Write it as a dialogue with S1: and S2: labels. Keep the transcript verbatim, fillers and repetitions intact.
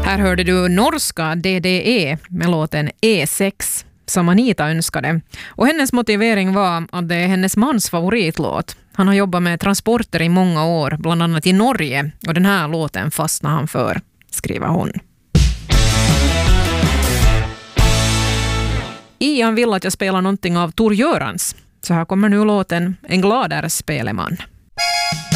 S1: Här hörde du norska D D E med låten E sex som Anita önskade. Och hennes motivering var att det är hennes mans favoritlåt. Han har jobbat med transporter i många år, bland annat i Norge. Och den här låten fastnar han för, skriver hon. Ian vill att jag spelar någonting av Tor Görans. Så här kommer nu låten En gladare speleman.